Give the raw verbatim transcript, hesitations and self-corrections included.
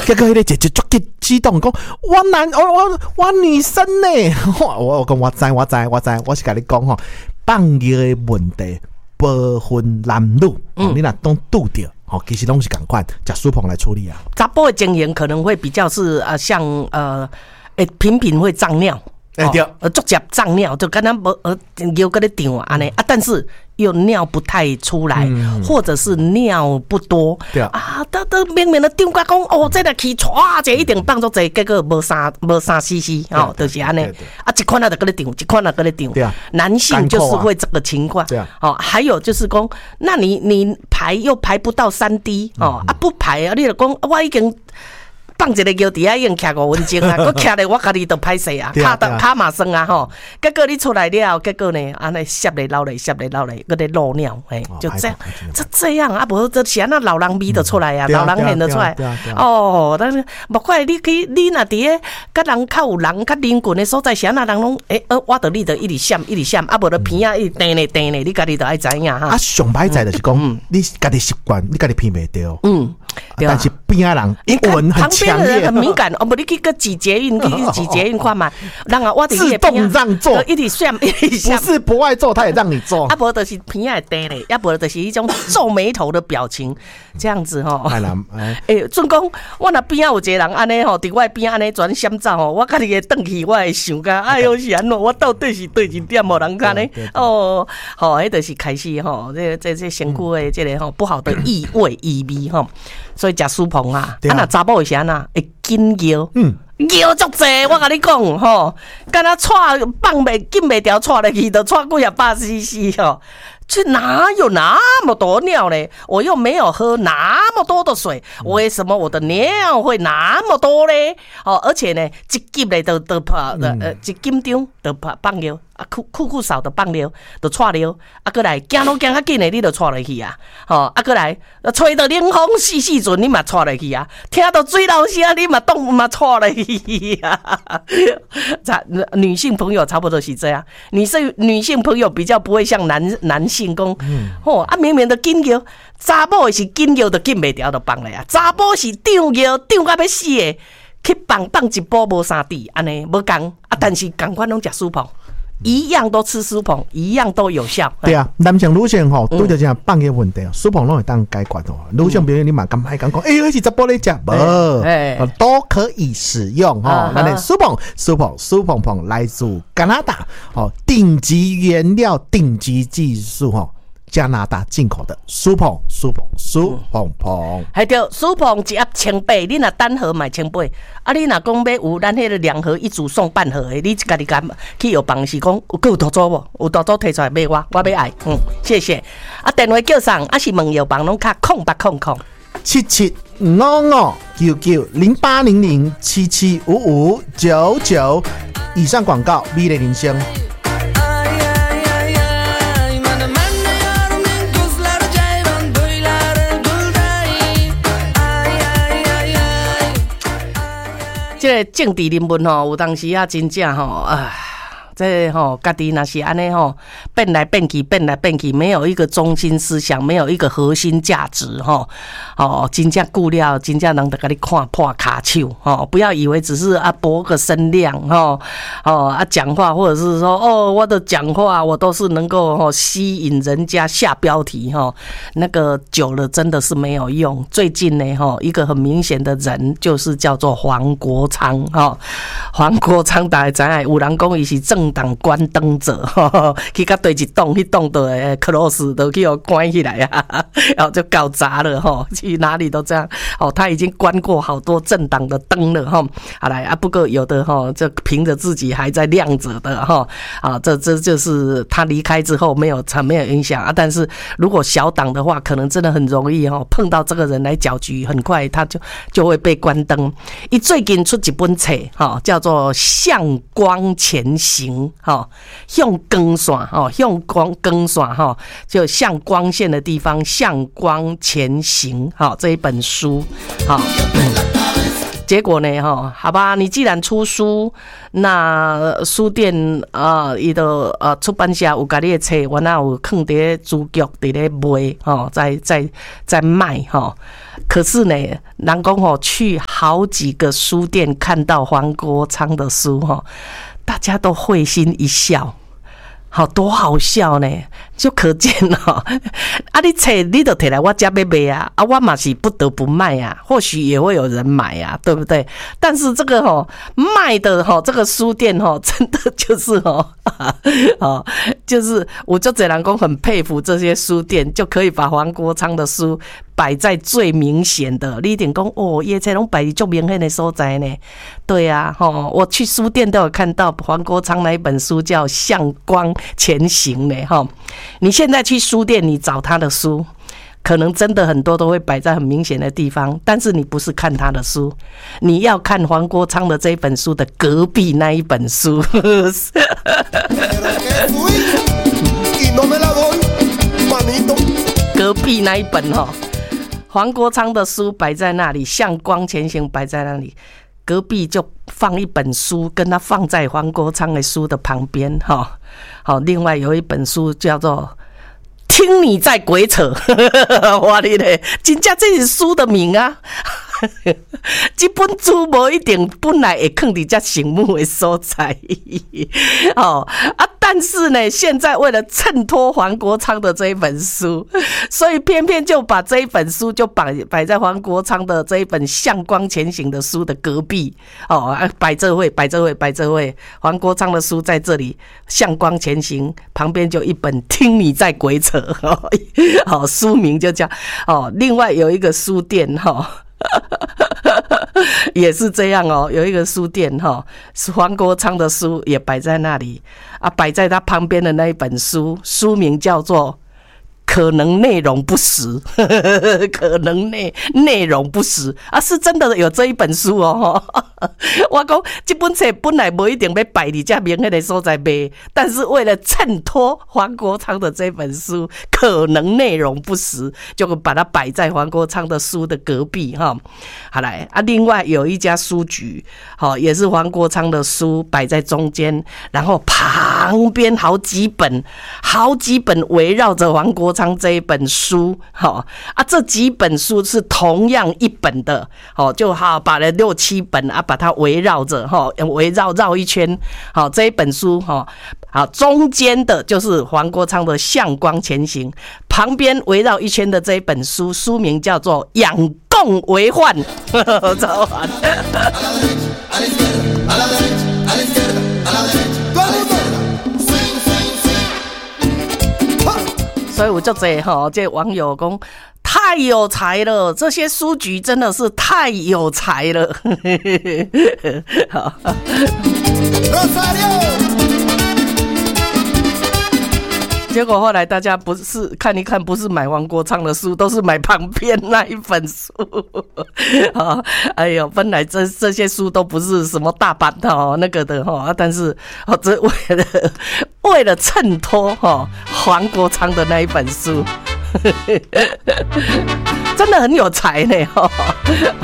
结果迄个姐姐足激激动讲，我男我我我女生呢，我我讲我知我知我知，我是甲你讲吼，放尿的问题不分男女，嗯、你若当拄着。哦，其实拢是同款，食苏鹏来处理啊。 查甫的经验可能会比较是呃，像呃，诶，频频会胀尿， 哎、欸、对， 呃，足接胀尿，就跟他无呃尿搁咧长安尼啊，但是又尿不太出来，嗯、或者是尿不多， 对啊， 啊，他他明明的张家讲哦，这个气唰这一定放足济，结果无三无三 C C 哦，就是安尼，啊，一款啊就搁咧长，一款啊搁咧长， 对啊， 男性就是会这个情况， 对啊， 哦，还有就是讲，那你你排又排不到三滴哦，嗯、啊不排啊，你就讲我已经。放一个尿伫遐已经徛五分钟啊，佮徛咧我家己都歹势啊，卡到卡马生啊吼，结果你出来了，结果呢，安尼摄咧流咧，摄咧流咧，佮咧漏尿，哎，就这样，这这样啊，无这是安那老人味就出来啊，老人现就出来，哦，但是莫怪你去你若伫个甲人较有人较邻近的所在，是安那人拢诶，呃，我着你着一直闪一直闪，啊无着鼻啊一直叮咧叮咧，你家己着爱知影哈。 啊，上歹在就是讲，你家己习惯，你家己闻袂到，嗯，但是边仔人一闻很强。 边的人很敏感，哦，不，你去个挤捷运，去挤捷运看嘛，让啊，我自动让座， 一直闪，一直闪， 不是不爱坐，他也让你坐。 啊，不就是鼻啊呆嘞，要不就是一种皱眉头的表情，这样子吼。哎啦，哎，准讲我那边啊有一个人安尼吼，伫我边安尼转闪走吼，我家己会转去，我会想讲，哎呦是安怎？我到底是对一点无人看呢？哦，吼，迄就是开始吼，这这这身躯的这个吼不好的异味异味吼。所以食苏鹏啊，啊那查某是安那会紧尿，嗯，尿足济，我甲你讲吼，敢若踹放袂紧袂掉，踹落去就踹几啊百 C C 吼。这哪有那么多尿呢？我又没有喝那么多的水，为什么我的尿会那么多呢？哦，而且呢，一急嘞都都怕呃，一紧张都怕放尿啊，酷酷酷少的放尿，都踹尿，啊，过来行路行较紧的你就踹落去啊，吼，啊，过来吹到冷风细细阵你嘛踹落去啊，听到水流声你嘛动嘛踹落去啊。女性朋友差不多是这样，女性女性朋友比较不会像男男性。性讲，吼啊，明明都紧尿，查某是紧尿都紧袂掉，就放咧啊。查某是张尿，张到要死的，去放放一波无三滴，安尼无共啊。但是共款拢食苏鹏，一样都吃苏鹏，一样都有效。 对啊，男性女性吼，对着这样放嘅问题，苏鹏拢会当解决哦。女性朋友你嘛咁爱讲讲，哎，迄是查甫咧食，无都可以使用吼。那呢，苏鹏，苏鹏，苏鹏鹏来自加拿大，哦，顶级原料，顶级技术吼。加拿大进口的苏鹏，苏鹏，苏鹏鹏， 还对，苏鹏一盒千八，你若单盒买千八，啊，你若讲要有咱迄个两盒一组送半盒的，你家己敢去药房是讲有够有多做无？有多做摕出来买我，我要爱，嗯，谢谢。啊，电话叫上，啊是问药房拢卡空八空空， 七七五五九九零八零零七七五五九九。以上广告，美丽铃声。 这个政治人物吼，有当时啊，真正吼啊，这吼家己若是安尼吼，变来变去，变来变去，没有一个中心思想，没有一个核心价值吼，哦，真正顾了，真正人就甲你看破卡手吼，不要以为只是啊博个声量吼，哦啊讲话或者是说哦我的讲话我都是能够吼吸引人家下标题吼，那个久了真的是没有用。最近呢吼，一个很明显的人就是叫做黄国昌吼，黄国昌大家知影，有人讲伊是政党关灯者，呵呵去到对一栋，迄栋的 close 都去互关起来啊，然后就搞砸了哈，去哪里都这样。哦，他已经关过好多政党的灯了哈。好来啊，不过有的哈，就凭着自己还在亮着的哈啊，这这就是他离开之后没有没有影响啊。但是如果小党的话，可能真的很容易哈，碰到这个人来搅局，很快他就就会被关灯。伊最近出一本册哈，叫做《向光前行》。哈，向光线哈，向光光线哈，就向光线的地方向光前行哈，这一本书哈。结果呢哈，好吧，你既然出书，那书店啊，伊的呃出版社有甲你的册，我那有放伫书局伫咧卖哈，在在在卖哈。可是呢，人讲吼去好几个书店看到黄国昌的书哈，大家都会心一笑。好多好笑呢，就可见哦。啊，你册你都摕来我家要卖啊，啊，我嘛是不得不卖啊，或许也会有人买啊，对不对？但是这个哦，卖的哦，这个书店哦，真的就是哦，哦，就是我就这人讲很佩服这些书店，就可以把黄国昌的书摆在最明显的。你一定讲哦，叶菜拢摆在最明显的所在呢。对啊，哦，我去书店都有看到黄国昌那一本书叫《向光前行》呢，哈。你现在去书店，你找他的书，可能真的很多都会摆在很明显的地方，但是你不是看他的书，你要看黄国昌的这一本书的隔壁那一本书。隔壁那一本哦，黄国昌的书摆在那里，《向光前行》摆在那里。隔壁就放一本书，跟他放在黄国昌的书的旁边，哈，好，另外有一本书叫做《听你在鬼扯》，哇你嘞，真正这是书的名啊！这本书无一定本来会放伫遮醒目的所在，哦啊，但是呢，现在为了衬托黄国昌的这一本书，所以偏偏就把这一本书就摆摆在黄国昌的这一本《向光前行》的书的隔壁，哦，摆这位，摆这位，摆这位，黄国昌的书在这里，《向光前行》旁边就一本《听你在鬼扯》，哦，哦，书名就叫哦，另外有一个书店哈。哦也是这样哦，有一个书店哈，是黄国昌的书也摆在那里啊，摆在他旁边的那一本书，书名叫做可能内容不实，可能内内容不实啊，是真的有这一本书哦。我讲这本册本来不一定要摆在这明显的所在卖，但是为了衬托黄国昌的这本书可能内容不实，就把它摆在黄国昌的书的隔壁哈。好来啊，另外有一家书局，好也是黄国昌的书摆在中间，然后旁边好几本，好几本围绕着黄国昌这一本书，好啊，这几本书是同样一本的，好就好把了六七本啊。把它围绕着哈，围绕绕一圈，好这一本书哈，好中间的就是黄国昌的《向光前行》，旁边围绕一圈的这一本书，书名叫做《养共为患》，超烦。所以我就这哈，这网友讲。太有才了，这些书局真的是太有才了。好，结果后来大家不是看一看，不是买黄国昌的书，都是买旁边那一本书。啊，哎呦，本来这这些书都不是什么大版的哦，那个的哈，但是哦，这为了为了衬托哈黄国昌的那一本书。真的很有才呢，